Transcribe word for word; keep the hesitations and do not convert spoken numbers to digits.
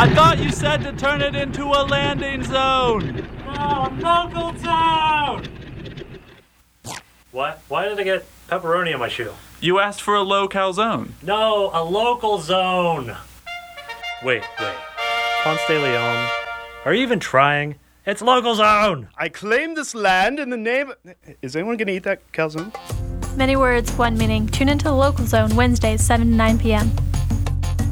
I thought you said to turn it into a landing zone. No, local zone! What? Why did I get pepperoni on my shoe? You asked for a low calzone. No, a local zone. Wait, wait. Ponce de Leon, are you even trying? It's local zone! I claim this land in the name of... Is anyone going to eat that calzone? Many words, one meaning. Tune into the Local Zone Wednesdays, seven to nine p.m.